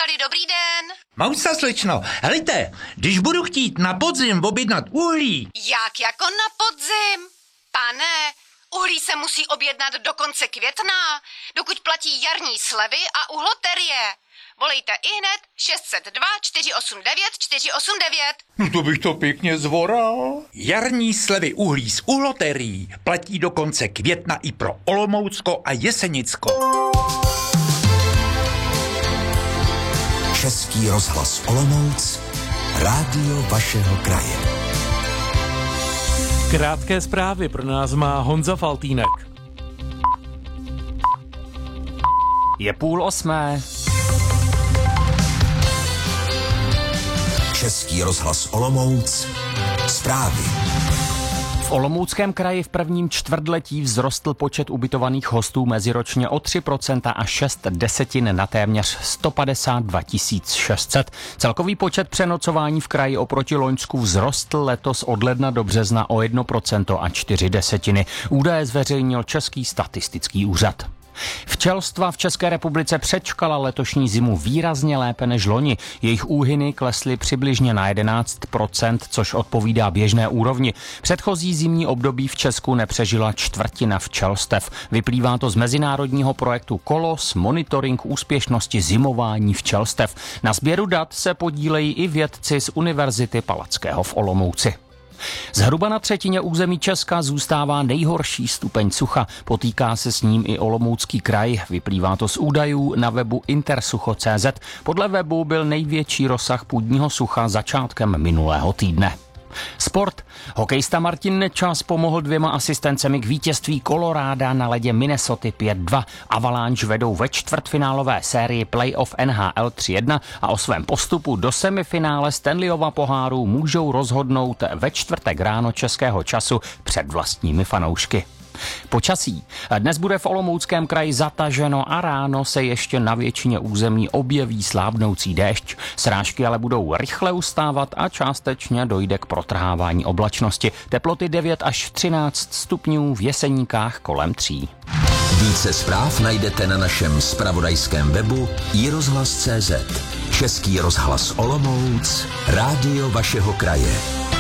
Michali, dobrý den. Mausa, slečno, helejte, když budu chtít na podzim objednat uhlí. Jak jako na podzim? Pane, uhlí se musí objednat do konce května, dokud platí jarní slevy a uhloterie. Volejte ihned 602 489 489. No to bych to pěkně zvoral. Jarní slevy uhlí z uhloterií platí do konce května i pro Olomoucko a Jesenicko. Český rozhlas Olomouc, rádio vašeho kraje. Krátké zprávy pro nás má Honza Faltýnek. Je 7:30. Český rozhlas Olomouc, zprávy. V Olomouckém kraji v prvním čtvrtletí vzrostl počet ubytovaných hostů meziročně o 3% a 0,6 na téměř 152 600. Celkový počet přenocování v kraji oproti loňsku vzrostl letos od ledna do března o 1% a 0,4. Údaje zveřejnil Český statistický úřad. Včelstva v České republice přečkala letošní zimu výrazně lépe než loni. Jejich úhyny klesly přibližně na 11%, což odpovídá běžné úrovni. Předchozí zimní období v Česku nepřežila čtvrtina včelstev. Vyplývá to z mezinárodního projektu Kolos, monitoring úspěšnosti zimování včelstev. Na sběru dat se podílejí i vědci z Univerzity Palackého v Olomouci. Zhruba na třetině území Česka zůstává nejhorší stupeň sucha. Potýká se s ním i Olomoucký kraj. Vyplývá to z údajů na webu intersucho.cz. Podle webu byl největší rozsah půdního sucha začátkem minulého týdne. Sport. Hokejista Martin Nečas pomohl 2 asistencemi k vítězství Coloráda na ledě Minnesoty 5-2. Avalanche vedou ve čtvrtfinálové sérii playoff NHL 3-1 a o svém postupu do semifinále Stanleyova poháru můžou rozhodnout ve čtvrtek ráno českého času před vlastními fanoušky. Počasí. Dnes bude v Olomouckém kraji zataženo a ráno se ještě na většině území objeví slábnoucí déšť. Srážky ale budou rychle ustávat a částečně dojde k protrhávání oblačnosti. Teploty 9 až 13 stupňů, v Jeseníkách kolem 3. Více zpráv najdete na našem zpravodajském webu iRozhlas.cz. Český rozhlas Olomouc, rádio vašeho kraje.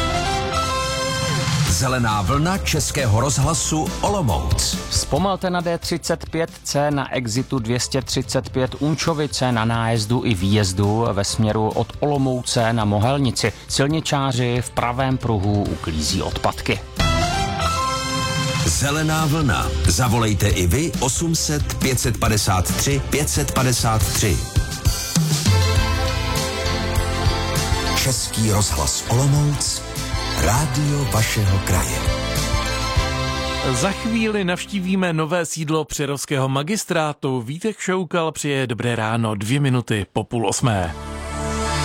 Zelená vlna Českého rozhlasu Olomouc. Zpomalte na D35C na exitu 235 Unčovice na nájezdu i výjezdu ve směru od Olomouce na Mohelnici. Silničáři v pravém pruhu uklízí odpadky. Zelená vlna. Zavolejte i vy 800 553 553. Český rozhlas Olomouc, rádio vašeho kraje. Za chvíli navštívíme nové sídlo Přerovského magistrátu. Vítek Šoukal přeje dobré ráno, 2 minuty po 7:30.